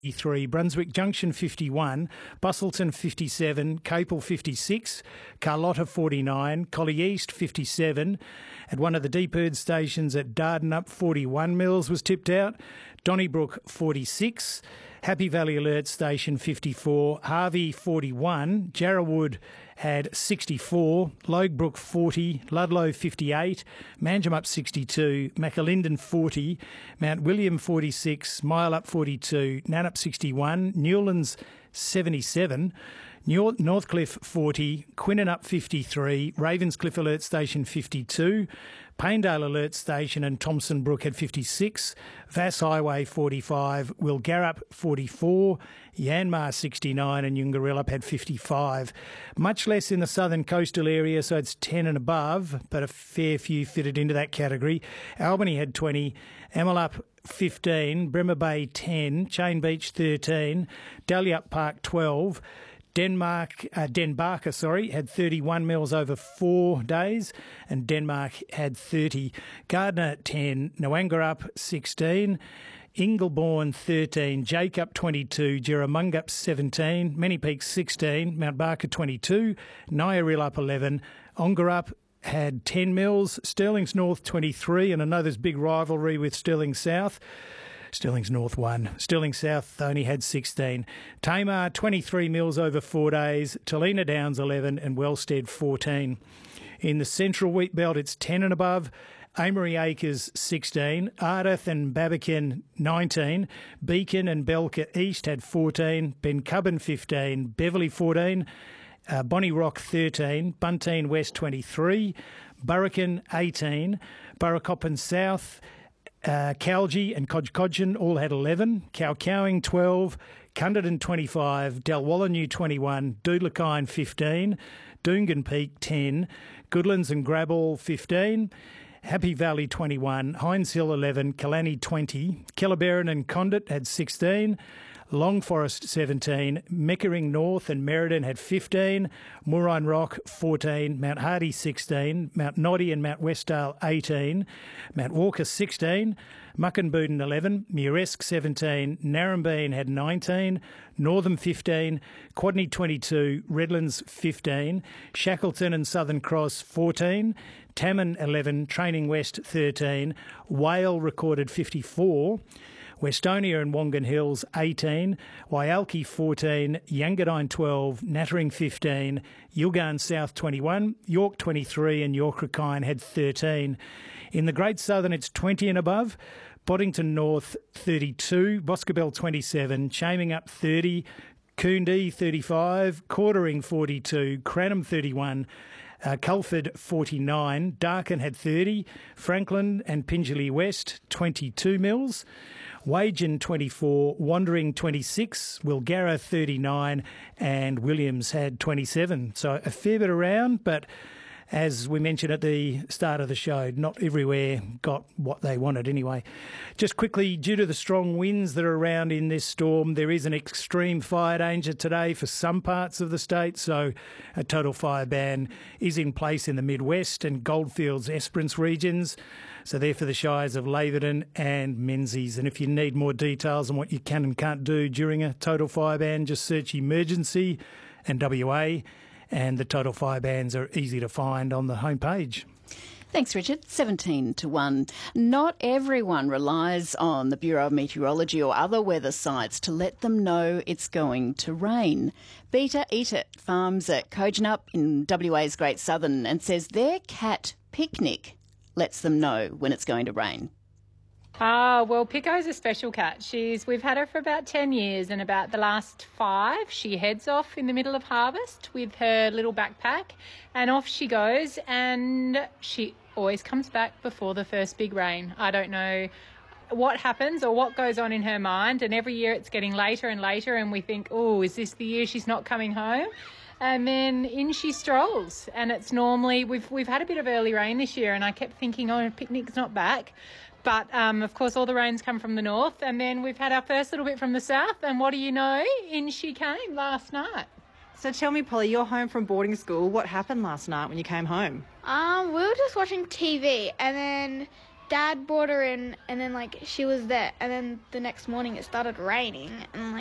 53, Brunswick Junction 51, Bustleton 57, Capel 56, Carlotta 49, Collie East 57. At one of the Deep Erd stations at Dardanup, 41 mils was tipped out. Donnybrook 46, Happy Valley Alert Station 54, Harvey 41, Jarrawood had 64, Loguebrook 40, Ludlow 58, Manjimup 62, Macalinden 40, Mount William 46, Myalup 42, Nannup 61, Newlands 77, Northcliffe 40, Quinnanup 53, Ravenscliffe Alert Station 52, Paindale Alert Station and Thompson Brook had 56, Vass Highway 45, Wilgarrup 44, Yanmar 69 and Yungarillup had 55. Much less in the southern coastal area, so it's 10 and above, but a fair few fitted into that category. Albany had 20, Amalup 15, Bremer Bay 10, Chain Beach 13, Dalyup Park 12, Denbarker had 31 mils over 4 days, and Denmark had 30. Gardner 10, Noangarup 16, Ingleborn 13, Jacob 22, Jerramungup 17, Many Peaks 16, Mount Barker 22, Nyarilup 11, Ongarup had 10 mils, Stirling's North 23, and I know there's big rivalry with Stirling South. Stirling's North 1. Stirling South only had 16. Tamar, 23 mils over 4 days. Talina Downs, 11. And Wellstead, 14. In the central wheat belt, it's 10 and above. Amory Acres, 16. Ardith and Babakin, 19. Beacon and Belka East had 14. Bencubbin, 15. Beverley, 14. Bonnie Rock, 13. Bunteen West, 23. Burrakin, 18. Burracoppin South, Calgie and Codgecodgeon all had 11, Cowcowing 12, Cunderton 25, Dalwallinu 21, Doodlakine 15, Doongan Peak 10, Goodlands and Graball 15, Happy Valley 21, Hines Hill 11, Killarney 20, Kellabarron and Condit had 16, Long Forest 17, Meckering North and Merredin had 15, Moorine Rock 14, Mount Hardy 16, Mount Noddy and Mount Westdale 18, Mount Walker 16, Muckenbuden 11, Muresk 17, Narrabeen had 19, Northam 15, Quadney 22, Redlands 15, Shackleton and Southern Cross 14, Tamman 11, Training West 13, Whale recorded 54, Westonia and Wongan Hills 18, Wyalki 14, Yangadine 12, Nattering 15, Yilgarn South 21, York 23 and York Racine had 13. In the Great Southern it's 20 and above, Boddington North 32, Boscobel 27, Chaming Up 30, Coondee 35, Quartering 42, Cranham 31, Culford 49, Darkin had 30, Franklin and Pingelly West 22 mils, Wagen 24, Wandering 26, Wilgarra 39 and Williams had 27. So a fair bit around, but as we mentioned at the start of the show, not everywhere got what they wanted anyway. Just quickly, due to the strong winds that are around in this storm, there is an extreme fire danger today for some parts of the state, so a total fire ban is in place in the Midwest and Goldfields, Esperance regions. So they're for the shires of Laverton and Menzies. And if you need more details on what you can and can't do during a total fire ban, just search emergency and WA. And the total fire bans are easy to find on the homepage. Thanks, Richard. 17 to 1. Not everyone relies on the Bureau of Meteorology or other weather sites to let them know it's going to rain. Beta Eat It farms at Kojonup in WA's Great Southern and says their cat Picnic lets them know when it's going to rain. Well, Pico's a special cat. We've had her for about 10 years, and about the last 5, she heads off in the middle of harvest with her little backpack, and off she goes, and she always comes back before the first big rain. I don't know what happens or what goes on in her mind, and every year it's getting later and later, and we think, oh, is this the year she's not coming home? And then in she strolls, and it's normally, we've had a bit of early rain this year, and I kept thinking, oh, Picnic's not back. But, of course, all the rains come from the north, and then we've had our first little bit from the south, and what do you know? In she came last night. So tell me, Polly, you're home from boarding school. What happened last night when you came home? We were just watching TV, and then Dad brought her in, and then like she was there, and then the next morning it started raining, and like